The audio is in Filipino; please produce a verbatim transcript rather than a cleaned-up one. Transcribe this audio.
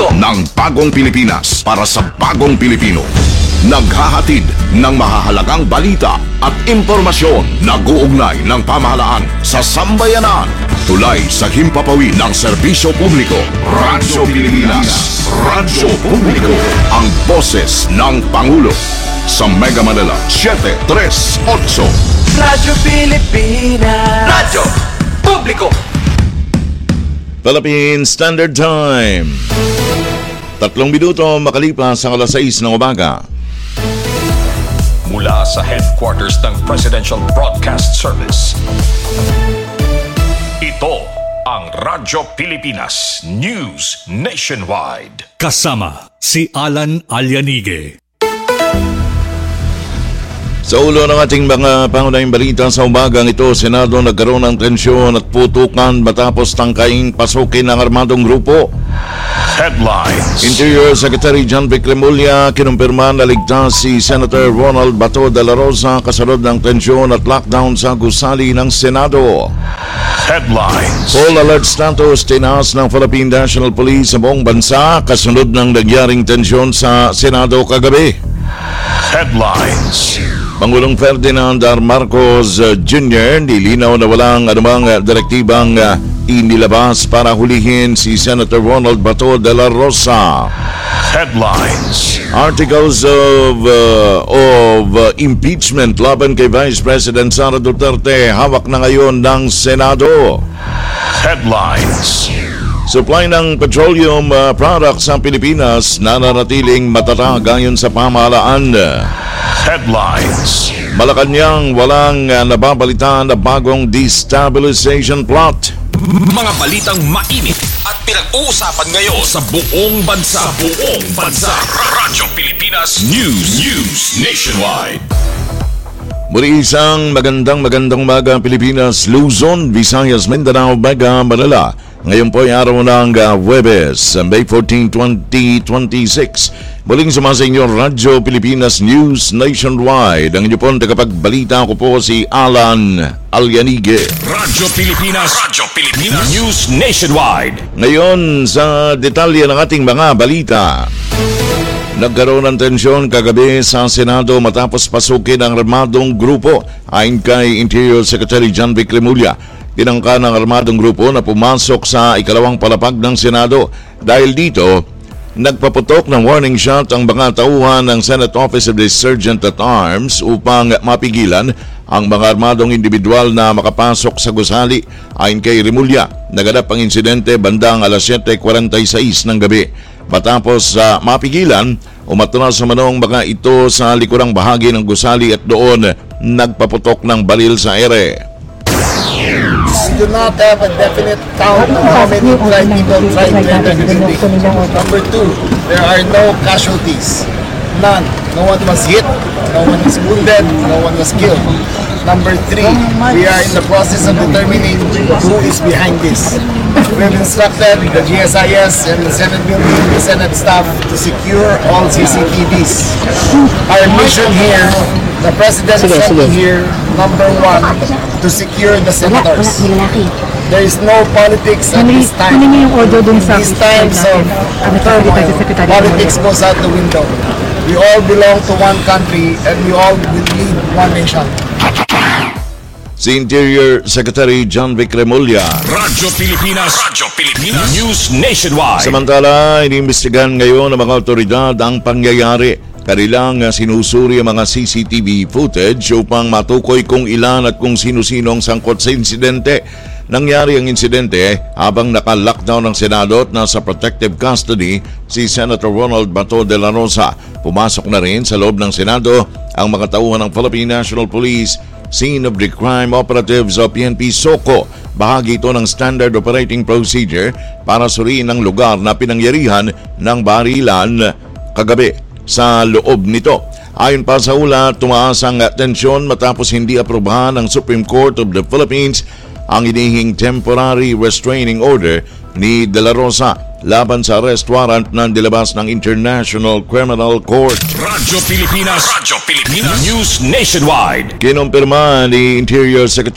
publiko ng bagong Pilipinas para sa bagong Pilipino. Naghahatid ng mahahalagang balita at impormasyon na guugnay ng pamahalaan sa sambayanan. Tulay sa himpapawid ng serbisyo publiko. Radyo Pilipinas. Radyo Publiko. Ang boses ng Pangulo. Sa Mega Manila, seven three eight. Radyo Pilipinas. Radyo Publiko. Philippine Standard Time. Tatlong minuto makalipas ang alas sais ng umaga. Mula sa headquarters ng Presidential Broadcast Service. Ito ang Radyo Pilipinas News Nationwide. Kasama si Alan Alianige. Sa ulo ng ating mga pangunahing balita sa umagang ito, Senado nagkaroon ng tensyon at putukan matapos tangkaing pasukin ng armadong grupo. Headlines. Interior Secretary John Vic Remulla kinumpirma na ligtas si Senator Ronald Bato de la Rosa kasunod ng tensyon at lockdown sa gusali ng Senado. Headlines. Full alert status tinaas ng Philippine National Police sa buong bansa kasunod ng nangyaring tensyon sa Senado kagabi. Headlines. Pangulong Ferdinand R. Marcos Junior nilinaw na walang anumang direktibang inilabas para hulihin si Senator Ronald Bato de la Rosa. Headlines. Articles of uh, of uh, impeachment laban kay Vice President Sara Duterte hawak na ngayon ng Senado. Headlines. Supply ng petroleum uh, products sa Pilipinas nananatiling matatag ayon sa pamahalaan. Headlines. Malacanang walang uh, nababalitaan na bagong destabilization plot. Mga balitang mainit at pinag-uusapan ngayon sa buong bansa. Sa buong bansa. Radyo Pilipinas News News Nationwide. Muli isang magandang magandang umaga Pilipinas, Luzon, Visayas, Mindanao, Mega Manila. Ngayon po ay araw ng uh, Huwebes, May fourteenth, twenty twenty-six. Muling sumasa inyo Radyo Pilipinas News Nationwide. Ang inyo pong tagapagbalita ko po si Alan Alianige. Radyo Pilipinas. Radyo Pilipinas News Nationwide. Ngayon sa detalye ng ating mga balita. Nagkaroon ng tensyon kagabi sa Senado matapos pasukin ang armadong grupo. Ayon kay Interior Secretary John Vic Remulla, tinangka ng armadong grupo na pumasok sa ikalawang palapag ng Senado. Dahil dito, nagpaputok ng warning shot ang mga tauhan ng Senate Office of the Sergeant at Arms upang mapigilan ang mga armadong individual na makapasok sa gusali. Ayon kay Remulla, naganap ang insidente bandang alas seven forty-six ng gabi. Matapos sa uh, mapigilan, umatras sa manong mga ito sa likurang bahagi ng gusali at doon nagpaputok ng baril sa ere. We do not have a definite count of how many tried people tried to enter the building. Number two, there are no casualties. None. No one was hit, no one is wounded, no one was killed. Number three, we are in the process of determining who is behind this. We have instructed the G S I S and the Senate building, the Senate staff to secure all C C T Vs. Our mission here, the President sent here, number one, to secure the senators. There is no politics at this time. These times of turmoil, politics goes out the window. We all belong to one country and we all will lead one nation. Si Interior Secretary John Vic Remulla. Radyo Pilipinas. Radyo Pilipinas News Nationwide. Samantala, iniimbestigahan ngayon ng mga otoridad ang pangyayari. Kanilang sinusuri ang mga C C T V footage upang matukoy kung ilan at kung sino-sino ang sangkot sa insidente. Nangyari ang insidente habang naka-lockdown ng Senado at nasa protective custody si Senator Ronald Bato de la Rosa. Pumasok na rin sa loob ng Senado ang mga tauhan ng Philippine National Police, Scene of the Crime Operatives o P N P SOCO. Bahagi ito ng Standard Operating Procedure para suriin ang lugar na pinangyarihan ng barilan kagabi sa loob nito. Ayon pa sa ulat, tumaas ang tensyon matapos hindi aprobahan ng Supreme Court of the Philippines ang inihing temporary restraining order ni De La Rosa laban sa arrest warrant na nilabas ng International Criminal Court. Radyo Pilipinas. Radyo Pilipinas News Nationwide. Kinumpirma ni Interior Secretary